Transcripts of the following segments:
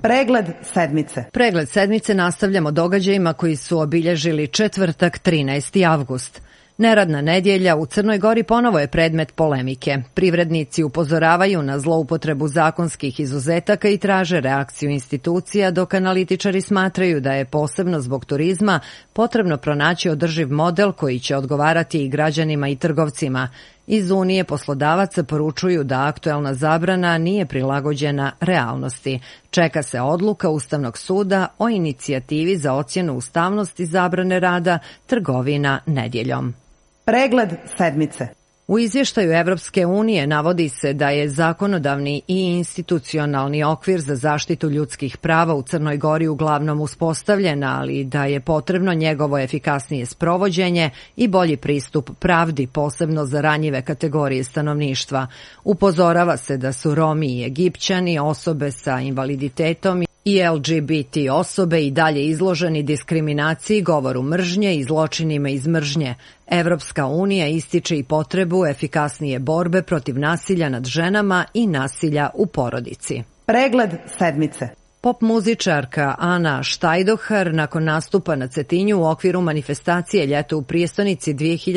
Pregled sedmice. Pregled sedmice nastavljamo događajima koji su obilježili četvrtak 13. avgust. Neradna nedjelja u Crnoj Gori ponovo je predmet polemike. Privrednici upozoravaju na zloupotrebu zakonskih izuzetaka i traže reakciju institucija, dok analitičari smatraju da je posebno zbog turizma potrebno pronaći održiv model koji će odgovarati i građanima i trgovcima. Iz Unije poslodavaca poručuju da aktuelna zabrana nije prilagođena realnosti. Čeka se odluka Ustavnog suda o inicijativi za ocjenu ustavnosti zabrane rada trgovina nedjeljom. Pregled sedmice. U izvještaju Evropske unije navodi se da je zakonodavni i institucionalni okvir za zaštitu ljudskih prava u Crnoj Gori uglavnom uspostavljen, ali da je potrebno njegovo efikasnije sprovođenje i bolji pristup pravdi, posebno za ranjive kategorije stanovništva. Upozorava se da su Romi i Egipćani, osobe sa invaliditetom i LGBT osobe i dalje izloženi diskriminaciji, govoru mržnje i zločinima iz mržnje. Evropska unija ističe i potrebu efikasnije borbe protiv nasilja nad ženama i nasilja u porodici. Pregled sedmice. Pop muzičarka Ana Štajdohar nakon nastupa na Cetinju u okviru manifestacije Ljeto u prijestonici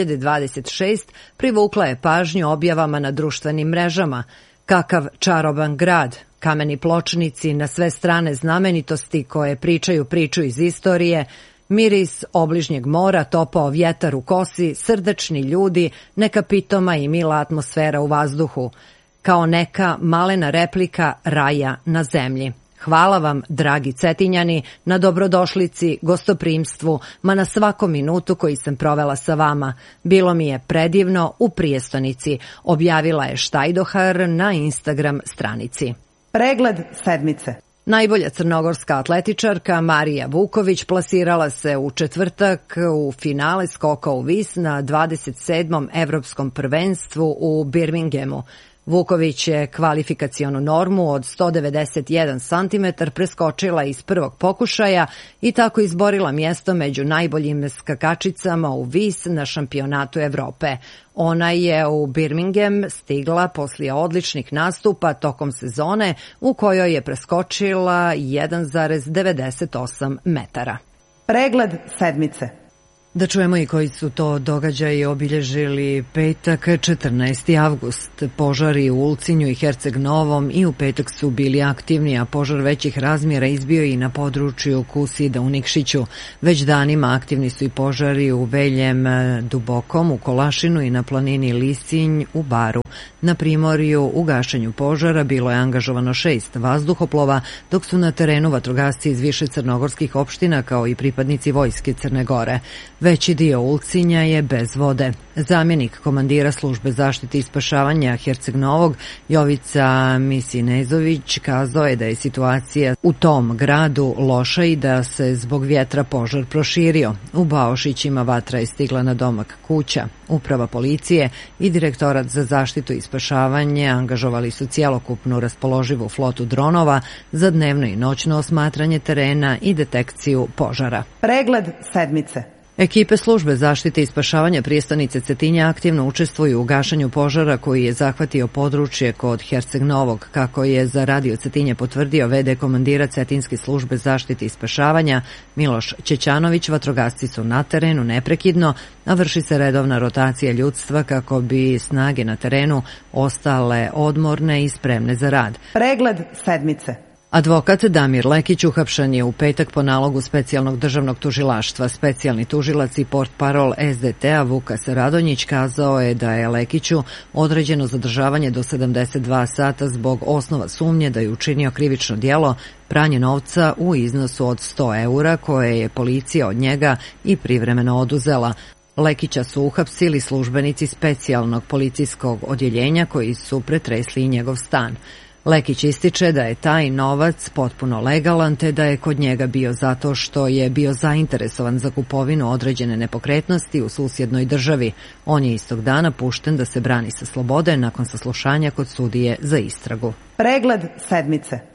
2026 privukla je pažnju objavama na društvenim mrežama. Kakav čaroban grad, kameni pločnici, na sve strane znamenitosti koje pričaju priču iz istorije, miris obližnjeg mora, topao vjetar u kosi, srdačni ljudi, neka pitoma i mila atmosfera u vazduhu, kao neka malena replika raja na zemlji. Hvala vam, dragi Cetinjani, na dobrodošlici, gostoprimstvu, ma na svakom minutu koji sam provela sa vama. Bilo mi je predivno u prijestonici, objavila je Štajdohar na Instagram stranici. Pregled sedmice. Najbolja crnogorska atletičarka Marija Vuković plasirala se u četvrtak u finale skoka u vis na 27. evropskom prvenstvu u Birminghamu. Vuković je kvalifikacionu normu od 191 cm preskočila iz prvog pokušaja i tako izborila mjesto među najboljim skakačicama u vis na šampionatu Evrope. Ona je u Birmingham stigla poslije odličnih nastupa tokom sezone u kojoj je preskočila 1,98 metara. Pregled sedmice. Da čujemo i koji su to događaji obilježili petak 14. avgust. Požari u Ulcinju i Herceg Novom i u petak su bili aktivni, a požar većih razmjera izbio i na području Kusida u Nikšiću. Već danima aktivni su i požari u Veljem Dubokom, u Kolašinu i na planini Lisinj u Baru. Na primorju u gašenju požara bilo je angažovano 6 vazduhoplova, dok su na terenu vatrogasci iz više crnogorskih opština kao i pripadnici vojske Crne Gore. Veći dio Ulcinja je bez vode. Zamjenik komandira službe zaštite i spašavanja Herceg Novog, Jovica Misinezović, kazao je da je situacija u tom gradu loša i da se zbog vjetra požar proširio. U Baošićima vatra je stigla na domak kuća. Uprava policije i Direktorat za zaštitu i spašavanje angažovali su cjelokupnu raspoloživu flotu dronova za dnevno i noćno osmatranje terena i detekciju požara. Pregled sedmice. Ekipe službe zaštite i spašavanja prijestonice Cetinja aktivno učestvuju u gašenju požara koji je zahvatio područje kod Herceg Novog. Kako je za Radio Cetinje potvrdio v.d. komandira Cetinske službe zaštite i spašavanja Miloš Ćećanović, vatrogasci su na terenu neprekidno, a vrši se redovna rotacija ljudstva kako bi snage na terenu ostale odmorne i spremne za rad. Pregled sedmice. Advokat Damir Lekić uhapšen je u petak po nalogu specijalnog državnog tužilaštva. Specijalni tužilac i portparol SDT-a Vukas Radonjić kazao je da je Lekiću određeno zadržavanje do 72 sata zbog osnova sumnje da je učinio krivično djelo pranje novca u iznosu od 100 eura koje je policija od njega i privremeno oduzela. Lekića su uhapsili službenici specijalnog policijskog odjeljenja koji su pretresli i njegov stan. Lekić ističe da je taj novac potpuno legalan te da je kod njega bio zato što je bio zainteresovan za kupovinu određene nepokretnosti u susjednoj državi. On je istog dana pušten da se brani sa slobode nakon saslušanja kod sudije za istragu. Pregled sedmice.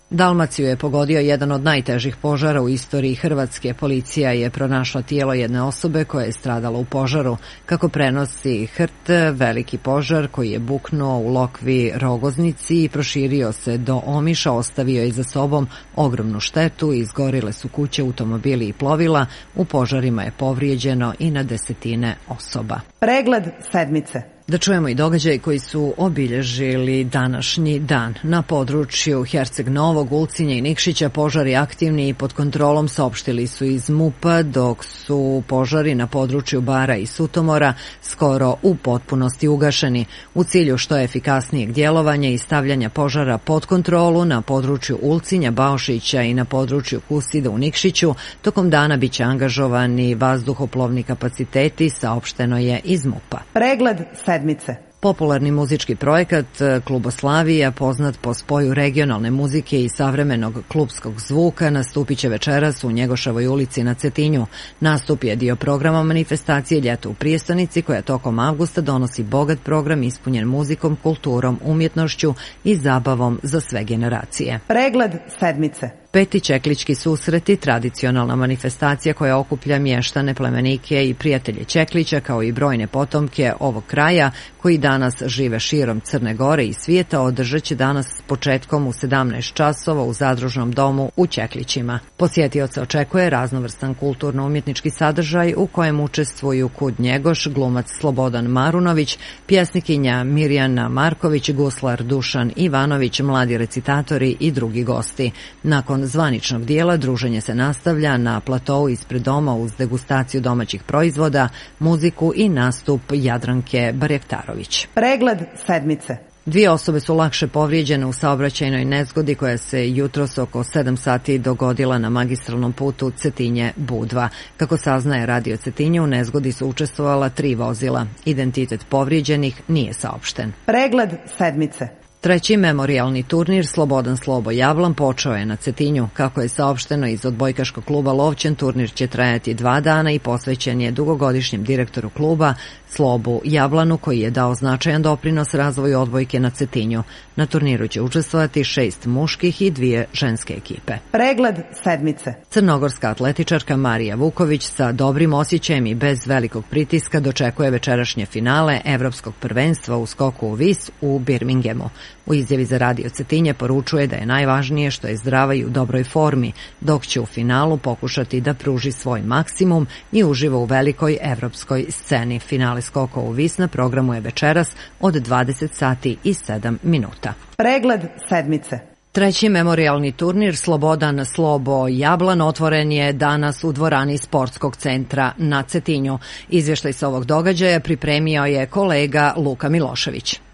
Dalmaciju je pogodio jedan od najtežih požara u istoriji Hrvatske. Policija je pronašla tijelo jedne osobe koja je stradala u požaru. Kako prenosi HRT, veliki požar koji je buknuo u Lokvi Rogoznici i proširio se do Omiša ostavio je za sobom ogromnu štetu, izgorile su kuće, automobili i plovila, u požarima je povrijeđeno i na desetine osoba. Pregled sedmice. Da čujemo i događaj koji su obilježili današnji dan. Na području Herceg Novog, Ulcinja i Nikšića požari aktivni i pod kontrolom, saopštili su iz MUP-a, dok su požari na području Bara i Sutomora skoro u potpunosti ugašeni. U cilju što efikasnijeg djelovanja i stavljanja požara pod kontrolu na području Ulcinja, Baošića i na području Kusida u Nikšiću, tokom dana biće angažovani vazduhoplovni kapaciteti, saopšteno je iz MUP-a. Pregled sedmice. Popularni muzički projekat Kluboslavija, poznat po spoju regionalne muzike i savremenog klubskog zvuka, nastupit će večeras u Njegoševoj ulici na Cetinju. Nastup je dio programa manifestacije Ljeto u prijestonici, koja tokom avgusta donosi bogat program ispunjen muzikom, kulturom, umjetnošću i zabavom za sve generacije. Pregled sedmice. Peti Čeklički susreti, tradicionalna manifestacija koja okuplja mještane, plemenike i prijatelje Čeklića, kao i brojne potomke ovog kraja koji danas žive širom Crne Gore i svijeta, održat će danas s početkom u 17 časova u Zadružnom domu u Čeklićima. Posjetioca očekuje raznovrstan kulturno-umjetnički sadržaj u kojem učestvuju Kud Njegoš, glumac Slobodan Marunović, pjesnikinja Mirjana Marković, guslar Dušan Ivanović, mladi recitatori i drugi gosti. Nakon zvaničnog dijela druženje se nastavlja na platou ispred doma uz degustaciju domaćih proizvoda, muziku i nastup Jadranke Barjektarović. Pregled sedmice. 2 osobe su lakše povrijeđene u saobraćajnoj nezgodi koja se jutros oko 7 sati dogodila na magistralnom putu Cetinje-Budva. Kako saznaje Radio Cetinje, u nezgodi su učestvovala 3 vozila. Identitet povrijeđenih nije saopšten. Pregled sedmice. Treći memorijalni turnir Slobodan Slobo Javlan počeo je na Cetinju. Kako je saopšteno iz odbojkaškog kluba Lovćen, turnir će trajati 2 dana i posvećen je dugogodišnjem direktoru kluba Slobu Javlanu, koji je dao značajan doprinos razvoju odbojke na Cetinju. Na turniru će učestvovati 6 muških i 2 ženske ekipe. Pregled sedmice. Crnogorska atletičarka Marija Vuković sa dobrim osjećajem i bez velikog pritiska dočekuje večerašnje finale Evropskog prvenstva u skoku u vis u Birminghamu. U izjavi za Radio Cetinje poručuje da je najvažnije što je zdrava i u dobroj formi, dok će u finalu pokušati da pruži svoj maksimum i uživa u velikoj evropskoj sceni. Finale skoka u vis na programu je večeras od 20 sati i 7 minuta. Pregled sedmice. Treći memorijalni turnir Slobodan Slobo Javlan otvoren je danas u dvorani Sportskog centra na Cetinju. Izvještaj sa ovog događaja pripremio je kolega Luka Milošević.